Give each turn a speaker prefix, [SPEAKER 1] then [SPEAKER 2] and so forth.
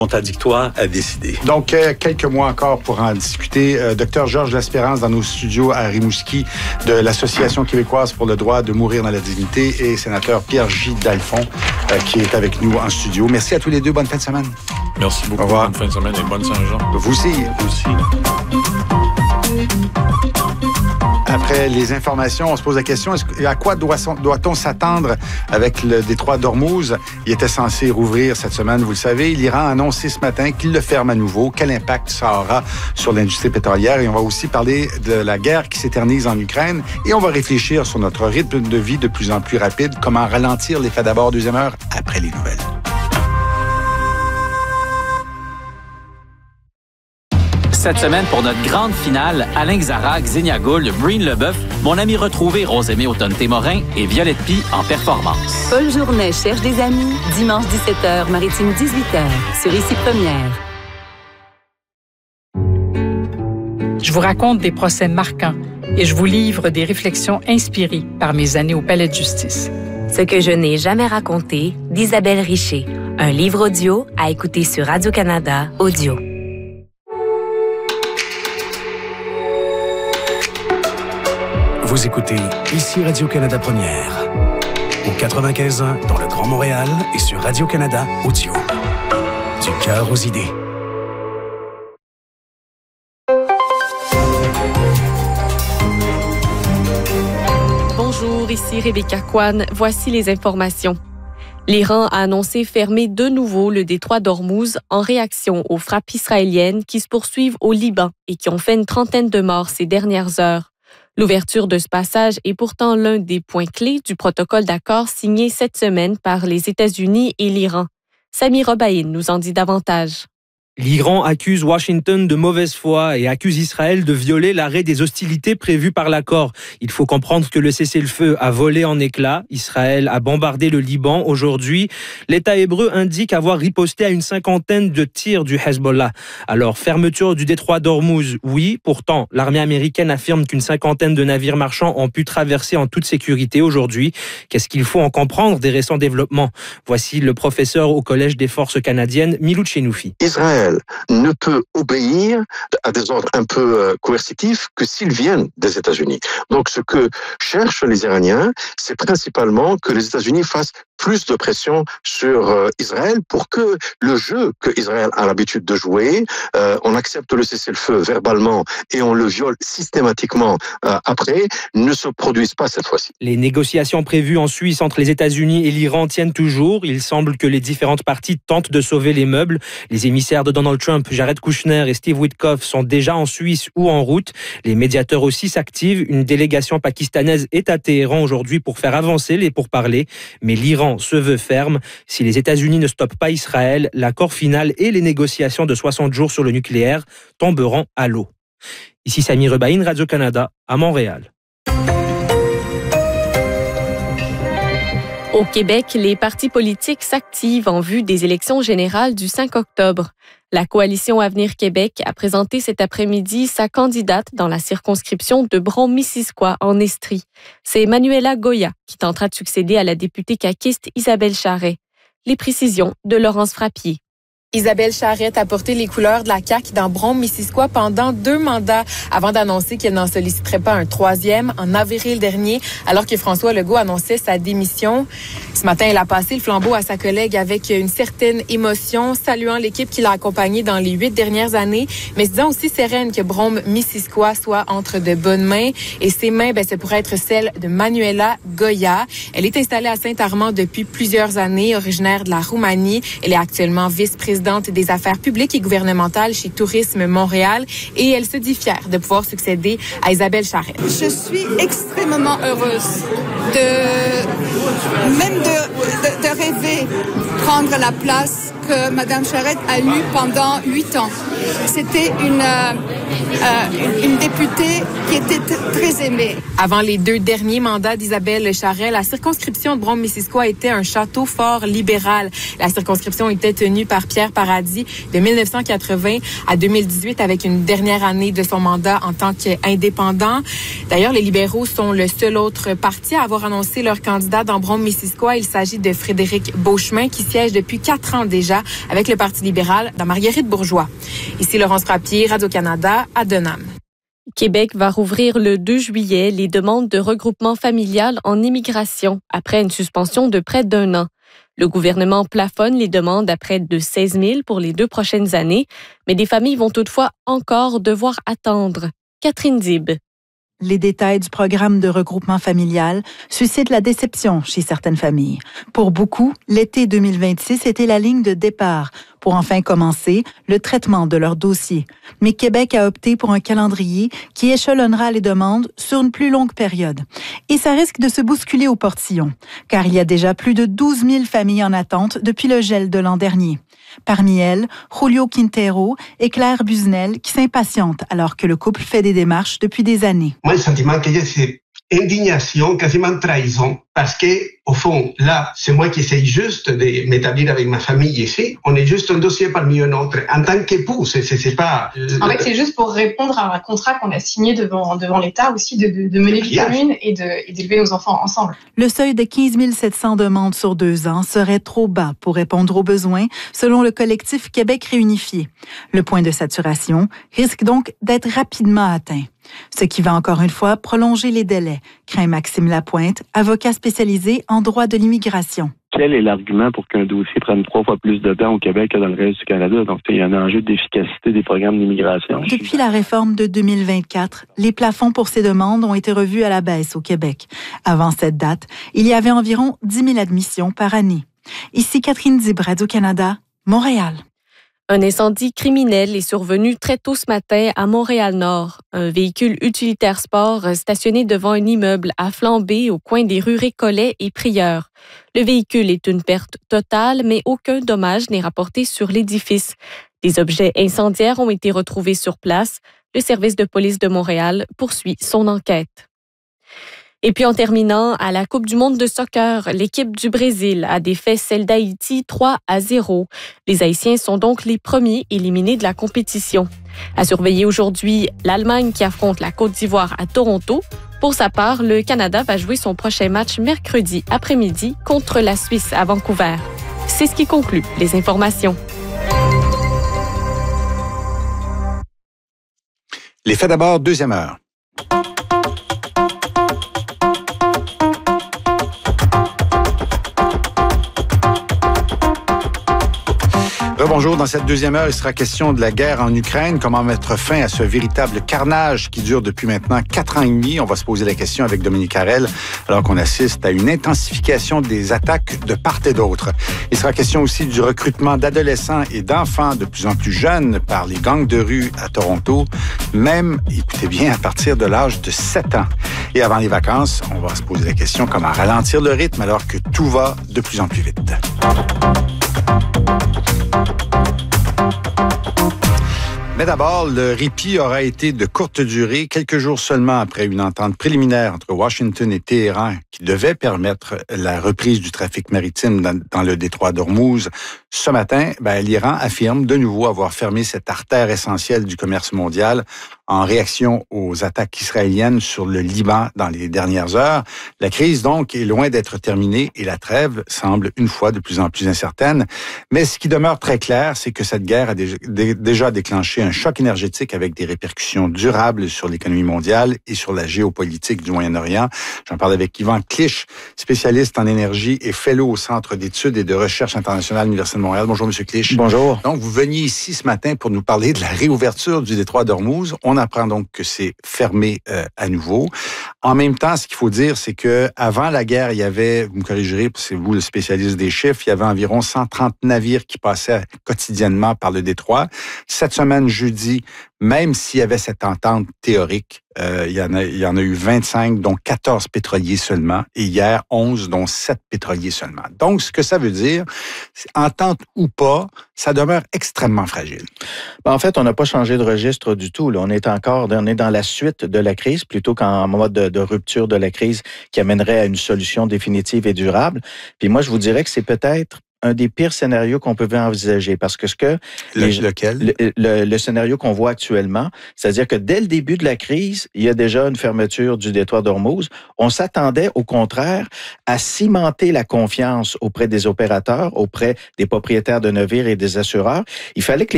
[SPEAKER 1] Contradictoire à décider.
[SPEAKER 2] Donc, quelques mois encore pour en discuter. Docteur Georges L'Espérance dans nos studios à Rimouski de l'Association québécoise pour le droit de mourir dans la dignité et sénateur Pierre-J. Dalphond qui est avec nous en studio. Merci à tous les deux. Bonne fin de semaine.
[SPEAKER 3] Merci beaucoup.
[SPEAKER 2] Au revoir.
[SPEAKER 3] Bonne fin de semaine et bonne Saint-Jean.
[SPEAKER 2] Vous aussi.
[SPEAKER 1] Vous aussi.
[SPEAKER 2] Après les informations, on se pose la question, à quoi doit-on s'attendre avec le détroit d'Ormuz? Il était censé rouvrir cette semaine, vous le savez. L'Iran a annoncé ce matin qu'il le ferme à nouveau. Quel impact ça aura sur l'industrie pétrolière? Et on va aussi parler de la guerre qui s'éternise en Ukraine. Et on va réfléchir sur notre rythme de vie de plus en plus rapide. Comment ralentir l'effet d'abord, deuxième heure, après les nouvelles.
[SPEAKER 4] Cette semaine, pour notre grande finale, Alain Xara, Xenia Gould, Breen Leboeuf, mon ami retrouvé Rosemée Automne-Témorin et Violette Pie en performance.
[SPEAKER 5] Paul Journet cherche des amis. Dimanche 17h, Maritime 18h, sur Ici Première.
[SPEAKER 6] Je vous raconte des procès marquants et je vous livre des réflexions inspirées par mes années au Palais de justice.
[SPEAKER 7] Ce que je n'ai jamais raconté, d'Isabelle Richer. Un livre audio à écouter sur Radio-Canada Audio.
[SPEAKER 8] Vous écoutez Ici Radio-Canada Première, au 95.1 dans le Grand Montréal et sur Radio-Canada Audio. Du cœur aux idées.
[SPEAKER 9] Bonjour, ici Rebecca Kwan. Voici les informations. L'Iran a annoncé fermer de nouveau le détroit d'Ormuz en réaction aux frappes israéliennes qui se poursuivent au Liban et qui ont fait une trentaine de morts ces dernières heures. L'ouverture de ce passage est pourtant l'un des points clés du protocole d'accord signé cette semaine par les États-Unis et l'Iran. Sami Robaïn nous en dit davantage.
[SPEAKER 10] L'Iran accuse Washington de mauvaise foi et accuse Israël de violer l'arrêt des hostilités prévues par l'accord. Il faut comprendre que le cessez-le-feu a volé en éclats. Israël a bombardé le Liban aujourd'hui. L'État hébreu indique avoir riposté à une cinquantaine de tirs du Hezbollah. Alors, fermeture du détroit d'Ormuz, oui. Pourtant, l'armée américaine affirme qu'une cinquantaine de navires marchands ont pu traverser en toute sécurité aujourd'hui. Qu'est-ce qu'il faut en comprendre des récents développements? Voici le professeur au Collège des forces canadiennes, Milou Tchenoufi.
[SPEAKER 11] Israël ne peut obéir à des ordres un peu coercitifs que s'ils viennent des États-Unis. Donc ce que cherchent les Iraniens, c'est principalement que les États-Unis fassent plus de pression sur Israël pour que le jeu que Israël a l'habitude de jouer, on accepte le cessez-le-feu verbalement et on le viole systématiquement après, ne se produise pas cette fois-ci.
[SPEAKER 10] Les négociations prévues en Suisse entre les États-Unis et l'Iran tiennent toujours. Il semble que les différentes parties tentent de sauver les meubles. Les émissaires de Donald Trump, Jared Kushner et Steve Witkoff sont déjà en Suisse ou en route. Les médiateurs aussi s'activent. Une délégation pakistanaise est à Téhéran aujourd'hui pour faire avancer les pourparlers. Mais l'Iran se veut ferme. Si les États-Unis ne stoppent pas Israël, l'accord final et les négociations de 60 jours sur le nucléaire tomberont à l'eau. Ici Sami Robaïn, Radio-Canada, à Montréal.
[SPEAKER 9] Au Québec, les partis politiques s'activent en vue des élections générales du 5 octobre. La Coalition Avenir Québec a présenté cet après-midi sa candidate dans la circonscription de Brome-Missisquoi en Estrie. C'est Manuela Goya qui tentera de succéder à la députée caquiste Isabelle Charret. Les précisions de Laurence Frappier.
[SPEAKER 12] Isabelle Charret a porté les couleurs de la CAQ dans Brome-Missisquoi pendant 2 mandats avant d'annoncer qu'elle n'en solliciterait pas un 3e en avril dernier, alors que François Legault annonçait sa démission. Ce matin, elle a passé le flambeau à sa collègue avec une certaine émotion, saluant l'équipe qui l'a accompagnée dans les 8 dernières années, mais se disant aussi sereine que Brome-Missisquoi soit entre de bonnes mains. Et ces mains, ce pourrait être celles de Manuela Goya. Elle est installée à Saint-Armand depuis plusieurs années, originaire de la Roumanie. Elle est actuellement vice-présidente des affaires publiques et gouvernementales chez Tourisme Montréal et elle se dit fière de pouvoir succéder à Isabelle Charret.
[SPEAKER 13] Je suis extrêmement heureuse de rêver prendre la place que Mme Charret a eue pendant 8 ans. C'était une députée qui était très aimée.
[SPEAKER 12] Avant les 2 derniers mandats d'Isabelle Charret, la circonscription de Brome-Missisquoi était un château fort libéral. La circonscription était tenue par Pierre Paradis de 1980 à 2018 avec une dernière année de son mandat en tant qu'indépendant. D'ailleurs, les libéraux sont le seul autre parti à avoir annoncé leur candidat dans Brome-Missisquoi. Il s'agit de Frédéric Beauchemin qui siège depuis 4 ans déjà déjà avec le Parti libéral dans Marguerite Bourgeois. Ici Laurence Frappier, Radio-Canada, à Denham.
[SPEAKER 9] Québec va rouvrir le 2 juillet les demandes de regroupement familial en immigration après une suspension de près d'1 an. Le gouvernement plafonne les demandes à près de 16 000 pour les 2 prochaines années, mais des familles vont toutefois encore devoir attendre. Catherine Dib.
[SPEAKER 1] Les détails du programme de regroupement familial suscitent la déception chez certaines familles. Pour beaucoup, l'été 2026 était la ligne de départ pour enfin commencer le traitement de leur dossier. Mais Québec a opté pour un calendrier qui échelonnera les demandes sur une plus longue période. Et ça risque de se bousculer au portillon, car il y a déjà plus de 12 000 familles en attente depuis le gel de l'an dernier. Parmi elles, Julio Quintero et Claire Busnel qui s'impatientent alors que le couple fait des démarches depuis des années.
[SPEAKER 3] Moi, le sentiment que j'ai, c'est indignation, quasiment trahison, parce que, au fond, là, c'est moi qui essaye juste de m'établir avec ma famille ici. On est juste un dossier parmi un autre. En tant qu'époux, c'est pas...
[SPEAKER 14] En fait, c'est juste pour répondre à un contrat qu'on a signé devant l'État aussi de mener vie commune et d'élever nos enfants ensemble.
[SPEAKER 1] Le seuil de 15 700 demandes sur 2 ans serait trop bas pour répondre aux besoins, selon le collectif Québec réunifié. Le point de saturation risque donc d'être rapidement atteint. Ce qui va encore une fois prolonger les délais, craint Maxime Lapointe, avocat spécialisé en droit de l'immigration.
[SPEAKER 15] Quel est l'argument pour qu'un dossier prenne 3 fois plus de temps au Québec que dans le reste du Canada? Donc, il y a un enjeu d'efficacité des programmes d'immigration.
[SPEAKER 1] Depuis la réforme de 2024, les plafonds pour ces demandes ont été revus à la baisse au Québec. Avant cette date, il y avait environ 10 000 admissions par année. Ici Catherine Dib, Radio-Canada, Montréal.
[SPEAKER 9] Un incendie criminel est survenu très tôt ce matin à Montréal-Nord. Un véhicule utilitaire sport stationné devant un immeuble a flambé au coin des rues Récollet et Prieure. Le véhicule est une perte totale, mais aucun dommage n'est rapporté sur l'édifice. Des objets incendiaires ont été retrouvés sur place. Le service de police de Montréal poursuit son enquête. Et puis en terminant, à la Coupe du monde de soccer, l'équipe du Brésil a défait celle d'Haïti 3-0. Les Haïtiens sont donc les premiers éliminés de la compétition. À surveiller aujourd'hui, l'Allemagne qui affronte la Côte d'Ivoire à Toronto. Pour sa part, le Canada va jouer son prochain match mercredi après-midi contre la Suisse à Vancouver. C'est ce qui conclut les informations.
[SPEAKER 2] Les faits d'abord, deuxième heure. Bonjour, dans cette deuxième heure, il sera question de la guerre en Ukraine, comment mettre fin à ce véritable carnage qui dure depuis maintenant 4 ans et demi. On va se poser la question avec Dominique Harel, alors qu'on assiste à une intensification des attaques de part et d'autre. Il sera question aussi du recrutement d'adolescents et d'enfants de plus en plus jeunes par les gangs de rue à Toronto, même, écoutez bien, à partir de l'âge de 7 ans. Et avant les vacances, on va se poser la question comment ralentir le rythme alors que tout va de plus en plus vite. Mais d'abord, le répit aura été de courte durée, quelques jours seulement après une entente préliminaire entre Washington et Téhéran qui devait permettre la reprise du trafic maritime dans le détroit d'Ormuz. Ce matin, l'Iran affirme de nouveau avoir fermé cette artère essentielle du commerce mondial en réaction aux attaques israéliennes sur le Liban dans les dernières heures. La crise, donc, est loin d'être terminée et la trêve semble une fois de plus en plus incertaine. Mais ce qui demeure très clair, c'est que cette guerre a déjà déclenché un choc énergétique avec des répercussions durables sur l'économie mondiale et sur la géopolitique du Moyen-Orient. J'en parle avec Yvan Clich, spécialiste en énergie et fellow au Centre d'études et de recherche internationale à l'Université de Montréal. Bonjour, M. Clich.
[SPEAKER 16] Bonjour.
[SPEAKER 2] Donc, vous veniez ici ce matin pour nous parler de la réouverture du détroit d'Ormuz. On apprend donc que c'est fermé à nouveau. En même temps, ce qu'il faut dire, c'est que avant la guerre, il y avait, vous me corrigerez, c'est vous le spécialiste des chiffres, il y avait environ 130 navires qui passaient quotidiennement par le détroit. Cette semaine, jeudi, même s'il y avait cette entente théorique, il y en a eu 25, dont 14 pétroliers seulement, et hier, 11, dont 7 pétroliers seulement. Donc, ce que ça veut dire, entente ou pas, ça demeure extrêmement fragile.
[SPEAKER 16] En fait, on n'a pas changé de registre du tout. Là. On est dans la suite de la crise, plutôt qu'en mode de rupture de la crise qui amènerait à une solution définitive et durable. Puis moi, je vous dirais que c'est peut-être un des pires scénarios qu'on pouvait envisager. Parce que
[SPEAKER 2] lequel?
[SPEAKER 16] Le scénario qu'on voit actuellement, c'est-à-dire que dès le début de la crise, il y a déjà une fermeture du détroit d'Ormuz. On s'attendait, au contraire, à cimenter la confiance auprès des opérateurs, auprès des propriétaires de navires et des assureurs. Il fallait que